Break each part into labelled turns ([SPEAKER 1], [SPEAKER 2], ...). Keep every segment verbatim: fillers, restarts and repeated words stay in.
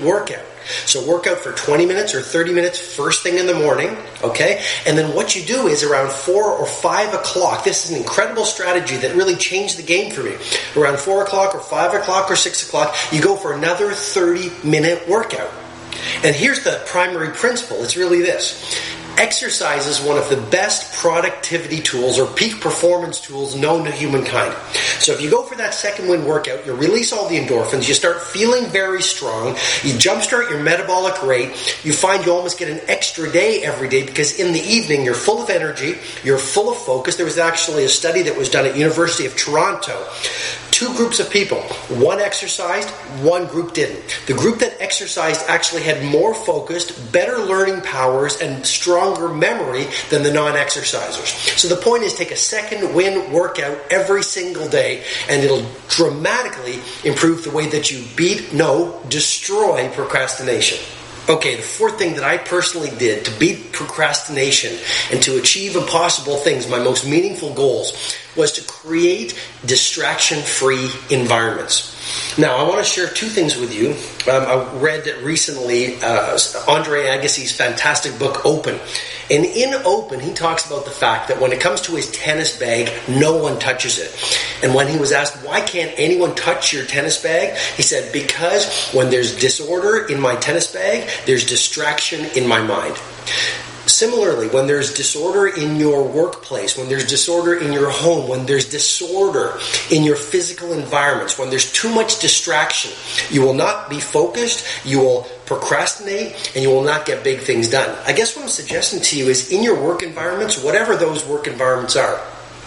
[SPEAKER 1] workout. So work out for twenty minutes or thirty minutes first thing in the morning, okay? And then what you do is around four or five o'clock, this is an incredible strategy that really changed the game for me. Around four o'clock or five o'clock or six o'clock, you go for another thirty minute workout. And here's the primary principle. It's really this. Exercise is one of the best productivity tools or peak performance tools known to humankind. So if you go for that second wind workout, you release all the endorphins, you start feeling very strong, you jumpstart your metabolic rate, you find you almost get an extra day every day because in the evening you're full of energy, you're full of focus. There was actually a study that was done at University of Toronto. Two groups of people. One exercised, one group didn't. The group that exercised actually had more focused, better learning powers, and stronger memory than the non-exercisers. So the point is, take a second wind workout every single day, and it'll dramatically improve the way that you beat, no, destroy procrastination. Okay, the fourth thing that I personally did to beat procrastination and to achieve impossible things, my most meaningful goals, was to create distraction-free environments. Now, I want to share two things with you. Um, I read recently uh, Andre Agassi's fantastic book, Open. And in Open, he talks about the fact that when it comes to his tennis bag, no one touches it. And when he was asked, why can't anyone touch your tennis bag? He said, because when there's disorder in my tennis bag, there's distraction in my mind. Similarly, when there's disorder in your workplace, when there's disorder in your home, when there's disorder in your physical environments, when there's too much distraction, you will not be focused, you will procrastinate, and you will not get big things done. I guess what I'm suggesting to you is in your work environments, whatever those work environments are,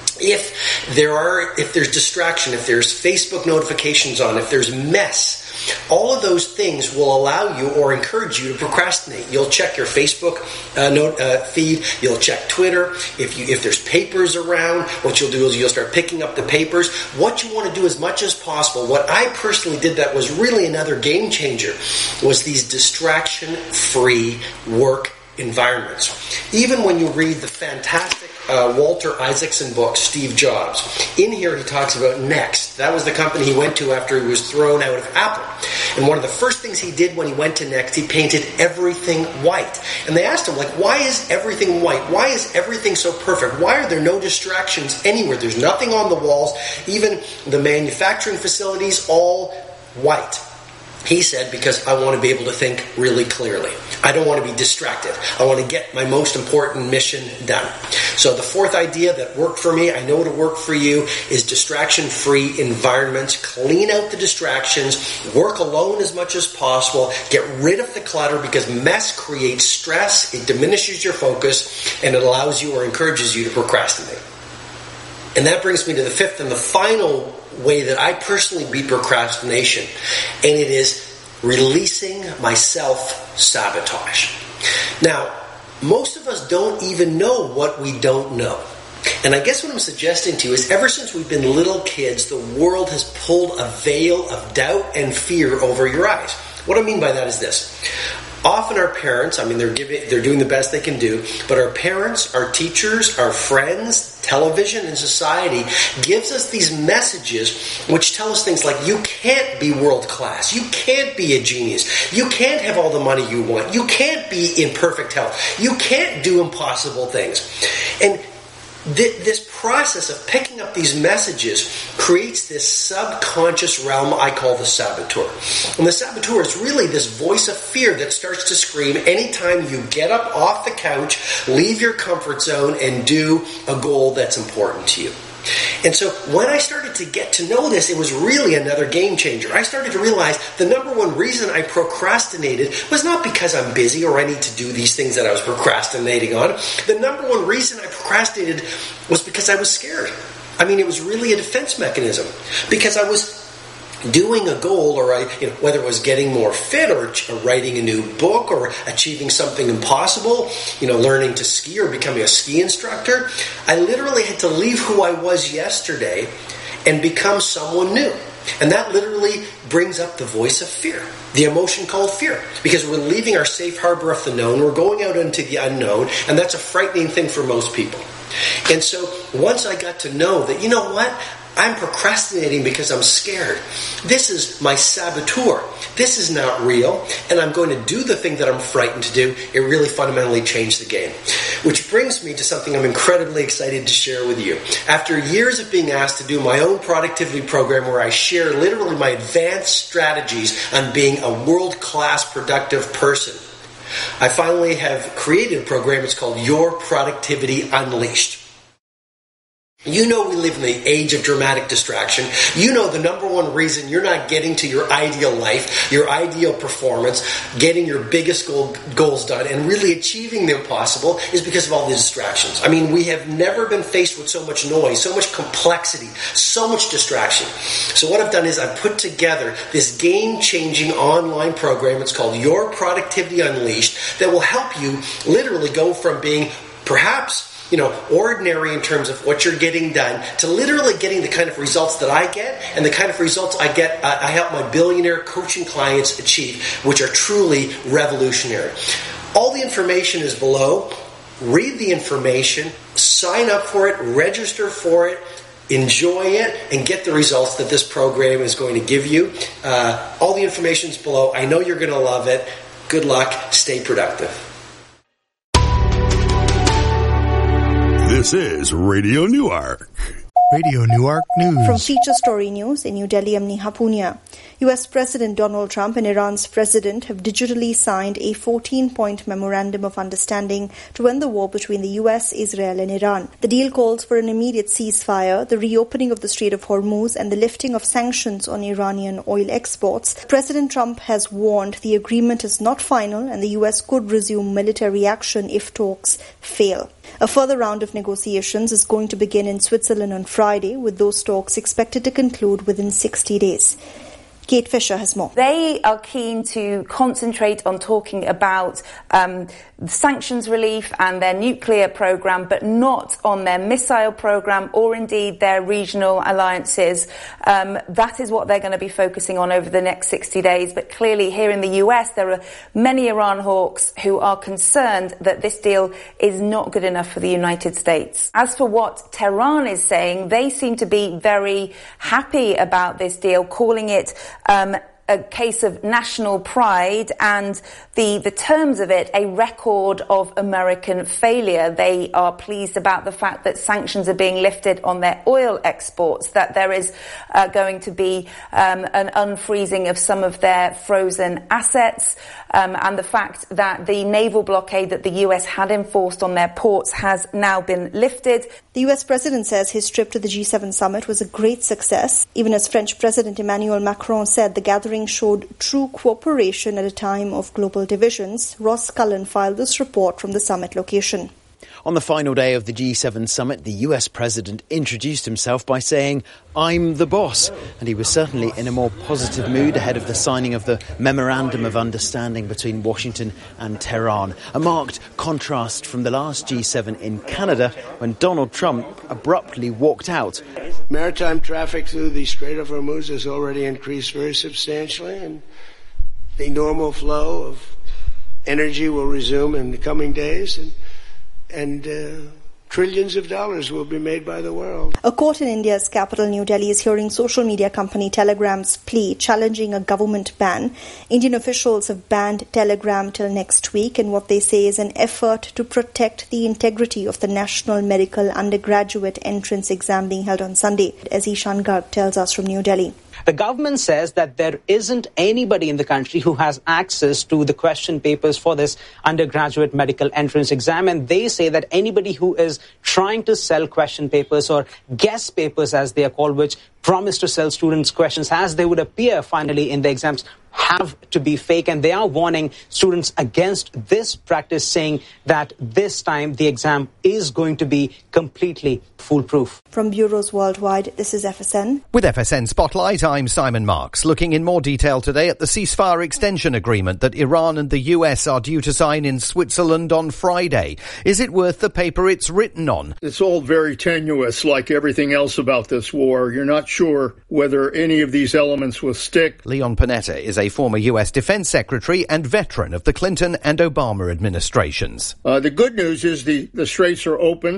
[SPEAKER 1] if there are, if there's distraction, if there's Facebook notifications on, if there's mess, all of those things will allow you or encourage you to procrastinate. You'll check your Facebook uh, note, uh, feed. You'll check Twitter. If you if there's papers around, what you'll do is you'll start picking up the papers. What you want to do as much as possible, what I personally did that was really another game changer, was these distraction-free work environments. Even when you read the fantastic uh, Walter Isaacson book, Steve Jobs, in here he talks about Next. That was the company he went to after he was thrown out of Apple. And one of the first things he did when he went to Next, he painted everything white. And they asked him, like, why is everything white? Why is everything so perfect? Why are there no distractions anywhere? There's nothing on the walls. Even the manufacturing facilities, all white. He said, because I want to be able to think really clearly. I don't want to be distracted. I want to get my most important mission done. So the fourth idea that worked for me, I know it'll work for you, is distraction-free environments. Clean out the distractions. Work alone as much as possible. Get rid of the clutter because mess creates stress. It diminishes your focus and it allows you or encourages you to procrastinate. And that brings me to the fifth and the final way that I personally beat procrastination, and it is releasing my self-sabotage. Now, most of us don't even know what we don't know. And I guess what I'm suggesting to you is ever since we've been little kids, the world has pulled a veil of doubt and fear over your eyes. What I mean by that is this. Often our parents, I mean, they're giving, they're doing the best they can do, but our parents, our teachers, our friends, television, and society gives us these messages which tell us things like, you can't be world class, you can't be a genius, you can't have all the money you want, you can't be in perfect health, you can't do impossible things. And th- this process of picking up these messages creates this subconscious realm I call the saboteur. And the saboteur is really this voice of fear that starts to scream anytime you get up off the couch, leave your comfort zone, and do a goal that's important to you. And so when I started to get to know this, it was really another game changer. I started to realize the number one reason I procrastinated was not because I'm busy or I need to do these things that I was procrastinating on. The number one reason I procrastinated was because I was scared. I mean, it was really a defense mechanism because I was doing a goal, or I, you know, whether it was getting more fit or, or writing a new book or achieving something impossible, you know, learning to ski or becoming a ski instructor, I literally had to leave who I was yesterday and become someone new. And that literally brings up the voice of fear, the emotion called fear, because we're leaving our safe harbor of the known, we're going out into the unknown, and that's a frightening thing for most people. And so once I got to know that, you know what, I'm procrastinating because I'm scared. This is my saboteur. This is not real, and I'm going to do the thing that I'm frightened to do. It really fundamentally changed the game. Which brings me to something I'm incredibly excited to share with you. After years of being asked to do my own productivity program where I share literally my advanced strategies on being a world-class productive person, I finally have created a program. It's called Your Productivity Unleashed. You know we live in the age of dramatic distraction. You know the number one reason you're not getting to your ideal life, your ideal performance, getting your biggest goal, goals done, and really achieving the impossible is because of all the distractions. I mean, we have never been faced with so much noise, so much complexity, so much distraction. So what I've done is I've put together this game-changing online program. It's called Your Productivity Unleashed that will help you literally go from being perhaps you know, ordinary in terms of what you're getting done, to literally getting the kind of results that I get and the kind of results I get, uh, I help my billionaire coaching clients achieve, which are truly revolutionary. All the information is below. Read the information, sign up for it, register for it, enjoy it, and get the results that this program is going to give you. Uh, all the information is below. I know you're going to love it. Good luck. Stay productive.
[SPEAKER 2] This is Radio Newark.
[SPEAKER 3] Radio Newark News.
[SPEAKER 4] From Feature Story News in New Delhi, I'm Neha Punia. U S President Donald Trump and Iran's president have digitally signed a fourteen-point memorandum of understanding to end the war between the U S, Israel and Iran. The deal calls for an immediate ceasefire, the reopening of the Strait of Hormuz and the lifting of sanctions on Iranian oil exports. President Trump has warned the agreement is not final and the U S could resume military action if talks fail. A further round of negotiations is going to begin in Switzerland on Friday, with those talks expected to conclude within sixty days. Kate Fisher has more.
[SPEAKER 5] They are keen to concentrate on talking about um, sanctions relief and their nuclear program, but not on their missile program or indeed their regional alliances. Um, that is what they're going to be focusing on over the next sixty days. But clearly here in the U S, there are many Iran hawks who are concerned that this deal is not good enough for the United States. As for what Tehran is saying, they seem to be very happy about this deal, calling it Um, a case of national pride and the, the terms of it a record of American failure. They are pleased about the fact that sanctions are being lifted on their oil exports, that there is uh, going to be um, an unfreezing of some of their frozen assets, um, and the fact that the naval blockade that the U S had enforced on their ports has now been lifted.
[SPEAKER 4] The U S president says his trip to the G seven summit was a great success, even as French President Emmanuel Macron said the gathering showed true cooperation at a time of global divisions. Ross Cullen filed this report from the summit location.
[SPEAKER 6] On the final day of the G seven summit, the U S president introduced himself by saying, "I'm the boss." And he was certainly in a more positive mood ahead of the signing of the Memorandum of Understanding between Washington and Tehran. A marked contrast from the last G seven in Canada, when Donald Trump abruptly walked out.
[SPEAKER 7] Maritime traffic through the Strait of Hormuz has already increased very substantially, and the normal flow of energy will resume in the coming days, and and uh, trillions of dollars will be made by the world.
[SPEAKER 4] A court in India's capital, New Delhi, is hearing social media company Telegram's plea challenging a government ban. Indian officials have banned Telegram till next week in what they say is an effort to protect the integrity of the National Medical Undergraduate Entrance Exam being held on Sunday, as Ishan Garg tells us from New Delhi.
[SPEAKER 8] The government says that there isn't anybody in the country who has access to the question papers for this undergraduate medical entrance exam, and they say that anybody who is trying to sell question papers or guess papers, as they are called, which promise to sell students questions as they would appear finally in the exams, have to be fake, and they are warning students against this practice, saying that this time the exam is going to be completely foolproof.
[SPEAKER 4] From bureaus worldwide, this is F S N.
[SPEAKER 3] With F S N Spotlight, I'm Simon Marks, looking in more detail today at the ceasefire extension agreement that Iran and the U S are due to sign in Switzerland on Friday. Is it worth the paper it's written on?
[SPEAKER 9] It's all very tenuous, like everything else about this war. You're not sure whether any of these elements will stick.
[SPEAKER 3] Leon Panetta is a former U S Defense Secretary and veteran of the Clinton and Obama administrations.
[SPEAKER 9] Uh, the good news is the, the straits are open.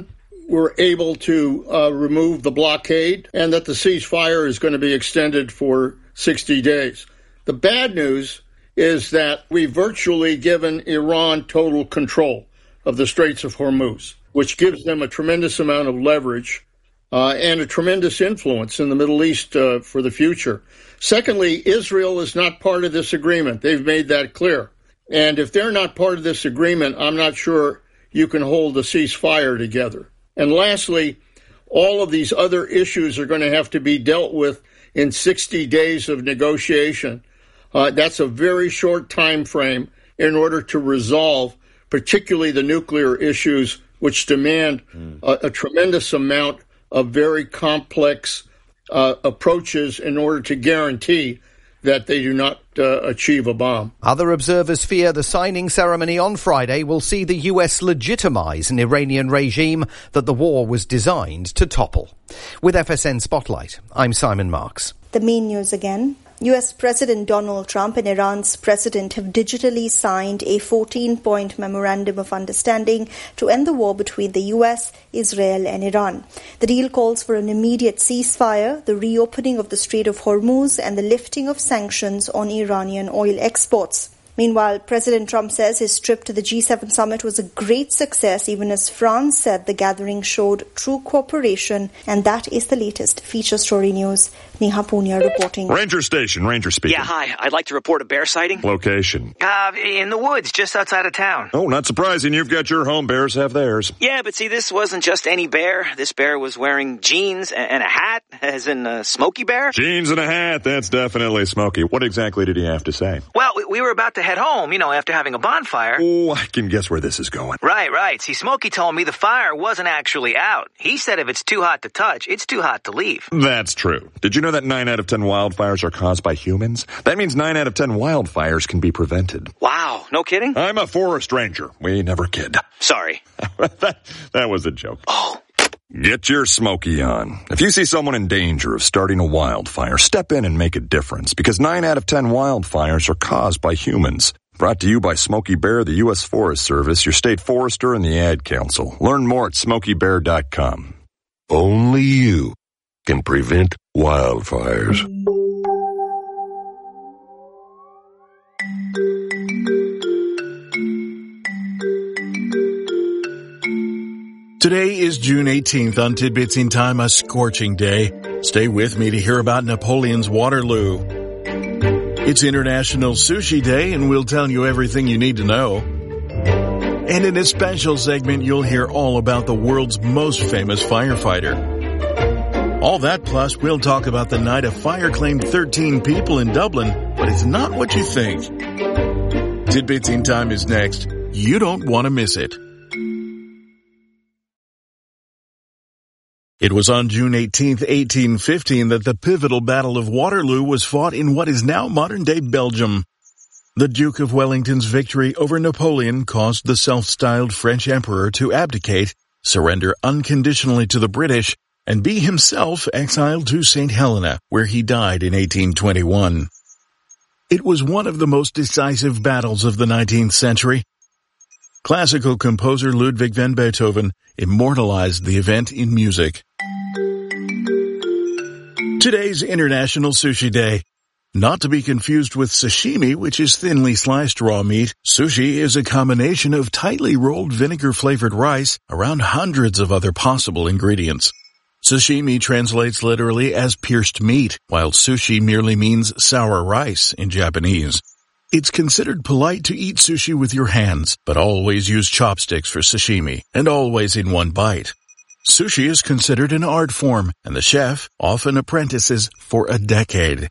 [SPEAKER 9] we're able to uh, remove the blockade and that the ceasefire is going to be extended for sixty days. The bad news is that we've virtually given Iran total control of the Straits of Hormuz, which gives them a tremendous amount of leverage uh, and a tremendous influence in the Middle East uh, for the future. Secondly, Israel is not part of this agreement. They've made that clear. And if they're not part of this agreement, I'm not sure you can hold a ceasefire together. And lastly, all of these other issues are going to have to be dealt with in sixty days of negotiation. Uh, that's a very short time frame in order to resolve particularly the nuclear issues, which demand mm. a, a tremendous amount of very complex uh, approaches in order to guarantee that they do not uh, achieve a bomb.
[SPEAKER 3] Other observers fear the signing ceremony on Friday will see the U S legitimize an Iranian regime that the war was designed to topple. With F S N Spotlight, I'm Simon Marks.
[SPEAKER 4] The main news again. U S President Donald Trump and Iran's president have digitally signed a fourteen-point memorandum of understanding to end the war between the U S, Israel and Iran. The deal calls for an immediate ceasefire, the reopening of the Strait of Hormuz and the lifting of sanctions on Iranian oil exports. Meanwhile, President Trump says his trip to the G seven summit was a great success, even as France said the gathering showed true cooperation. And that is the latest feature story news. Neha Punya reporting.
[SPEAKER 10] Ranger Station, Ranger speaking.
[SPEAKER 11] Yeah, hi. I'd like to report a bear sighting.
[SPEAKER 10] Location?
[SPEAKER 11] Uh, in the woods, just outside of town.
[SPEAKER 10] Oh, not surprising. You've got your home. Bears have theirs.
[SPEAKER 11] Yeah, but see, this wasn't just any bear. This bear was wearing jeans and a hat, as in a Smokey Bear.
[SPEAKER 10] Jeans and a hat. That's definitely Smokey. What exactly did he have to say?
[SPEAKER 11] Well, we were about to head home, you know, after having a bonfire.
[SPEAKER 10] Oh, I can guess where this is going.
[SPEAKER 11] Right, right. See, Smokey told me the fire wasn't actually out. He said if it's too hot to touch, it's too hot to leave.
[SPEAKER 10] That's true. Did you know that nine out of ten wildfires are caused by humans? That means nine out of ten wildfires can be prevented.
[SPEAKER 11] Wow, no kidding?
[SPEAKER 10] I'm a forest ranger. We never kid.
[SPEAKER 11] Sorry.
[SPEAKER 10] that, that was a joke.
[SPEAKER 11] Oh.
[SPEAKER 10] Get your Smokey on. If you see someone in danger of starting a wildfire, step in and make a difference, because nine out of ten wildfires are caused by humans. Brought to you by Smokey Bear, the U S Forest Service, your state forester, and the Ad Council. Learn more at smokey bear dot com.
[SPEAKER 2] Only you can prevent wildfires.
[SPEAKER 12] Today is June eighteenth. On Tidbits in Time, a scorching day. Stay with me to hear about Napoleon's Waterloo. It's International Sushi Day, and we'll tell you everything you need to know. And in a special segment, you'll hear all about the world's most famous firefighter. All that plus, we'll talk about the night a fire claimed thirteen people in Dublin, but it's not what you think. Tidbits in Time is next. You don't want to miss it. It was on June eighteenth, eighteen fifteen that the pivotal Battle of Waterloo was fought in what is now modern-day Belgium. The Duke of Wellington's victory over Napoleon caused the self-styled French emperor to abdicate, surrender unconditionally to the British, and be himself exiled to Saint Helena, where he died in eighteen twenty-one. It was one of the most decisive battles of the nineteenth century. Classical composer Ludwig van Beethoven immortalized the event in music. Today's International Sushi Day. Not to be confused with sashimi, which is thinly sliced raw meat, sushi is a combination of tightly rolled vinegar-flavored rice around hundreds of other possible ingredients. Sashimi translates literally as pierced meat, while sushi merely means sour rice in Japanese. It's considered polite to eat sushi with your hands, but always use chopsticks for sashimi, and always in one bite. Sushi is considered an art form, and the chef often apprentices for a decade.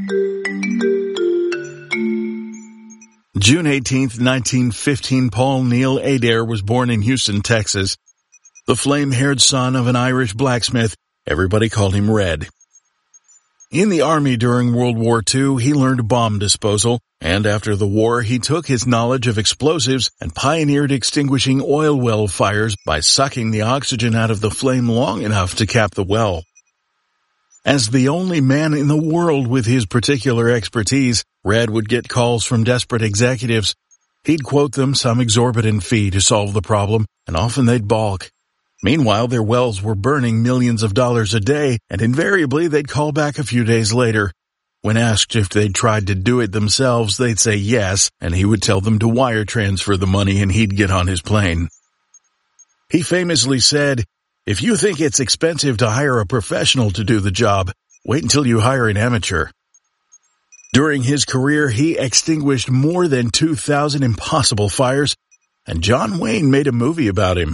[SPEAKER 12] June eighteenth, nineteen fifteen, Paul Neil Adair was born in Houston, Texas. The flame-haired son of an Irish blacksmith, everybody called him Red. In the Army during World War Two, he learned bomb disposal, and after the war, he took his knowledge of explosives and pioneered extinguishing oil well fires by sucking the oxygen out of the flame long enough to cap the well. As the only man in the world with his particular expertise, Red would get calls from desperate executives. He'd quote them some exorbitant fee to solve the problem, and often they'd balk. Meanwhile, their wells were burning millions of dollars a day, and invariably they'd call back a few days later. When asked if they'd tried to do it themselves, they'd say yes, and he would tell them to wire transfer the money and he'd get on his plane. He famously said, "If you think it's expensive to hire a professional to do the job, wait until you hire an amateur." During his career, he extinguished more than two thousand impossible fires, and John Wayne made a movie about him.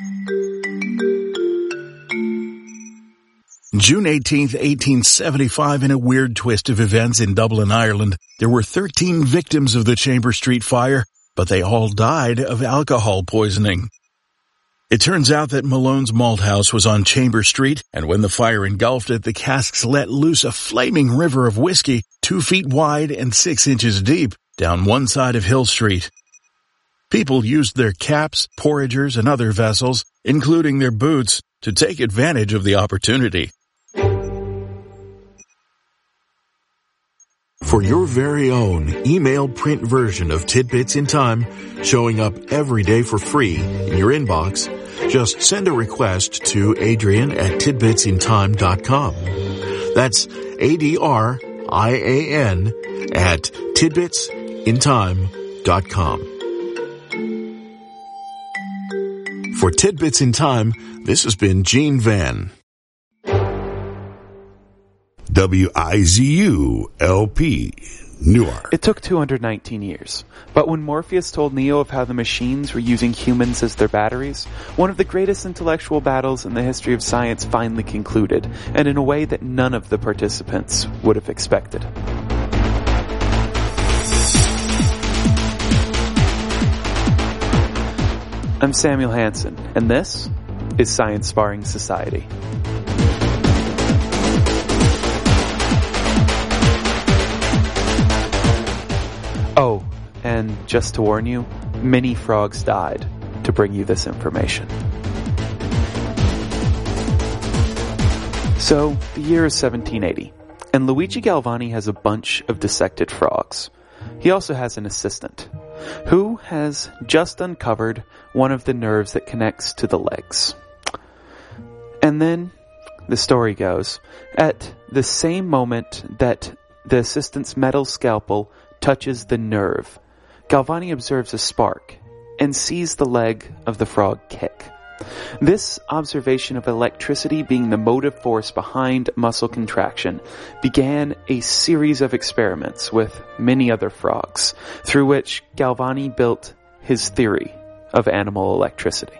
[SPEAKER 12] June eighteenth, eighteen seventy-five, in a weird twist of events in Dublin, Ireland, there were thirteen victims of the Chamber Street fire, but they all died of alcohol poisoning. It turns out that Malone's Malt House was on Chamber Street, and when the fire engulfed it, the casks let loose a flaming river of whiskey, two feet wide and six inches deep, down one side of Hill Street. People used their caps, porringers, and other vessels, including their boots, to take advantage of the opportunity.
[SPEAKER 13] For your very own email print version of Tidbits in Time, showing up every day for free in your inbox, just send a request to Adrian at tidbits in time dot com. That's A D R I A N at tidbits in time dot com. For Tidbits in Time, this has been Gene Van.
[SPEAKER 2] W I Z U L P, Newark.
[SPEAKER 14] It took two hundred nineteen years, but when Morpheus told Neo of how the machines were using humans as their batteries, one of the greatest intellectual battles in the history of science finally concluded, and in a way that none of the participants would have expected. I'm Samuel Hansen, and this is Science Sparring Society. Oh, and just to warn you, many frogs died to bring you this information. So, the year is seventeen eighty, and Luigi Galvani has a bunch of dissected frogs. He also has an assistant, who has just uncovered one of the nerves that connects to the legs. And then, the story goes, at the same moment that the assistant's metal scalpel touches the nerve, Galvani observes a spark and sees the leg of the frog kick. This observation of electricity being the motive force behind muscle contraction began a series of experiments with many other frogs, through which Galvani built his theory of animal electricity.